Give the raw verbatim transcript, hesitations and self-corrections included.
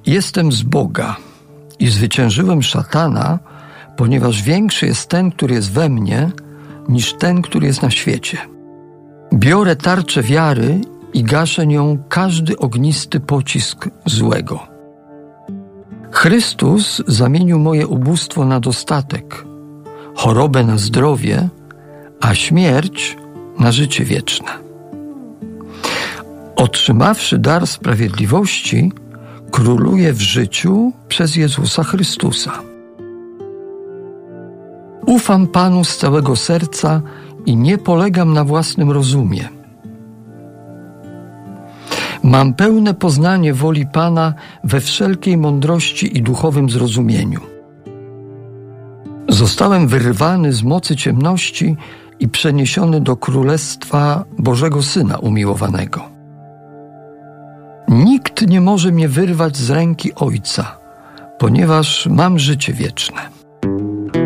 Jestem z Boga i zwyciężyłem szatana, ponieważ większy jest ten, który jest we mnie, niż ten, który jest na świecie. Biorę tarczę wiary i gaszę nią każdy ognisty pocisk złego. Chrystus zamienił moje ubóstwo na dostatek, chorobę na zdrowie, a śmierć na życie wieczne. Otrzymawszy dar sprawiedliwości, króluję w życiu przez Jezusa Chrystusa. Ufam Panu z całego serca i nie polegam na własnym rozumie. Mam pełne poznanie woli Pana we wszelkiej mądrości i duchowym zrozumieniu. Zostałem wyrwany z mocy ciemności i przeniesiony do królestwa Bożego Syna umiłowanego. Nikt nie może mnie wyrwać z ręki Ojca, ponieważ mam życie wieczne.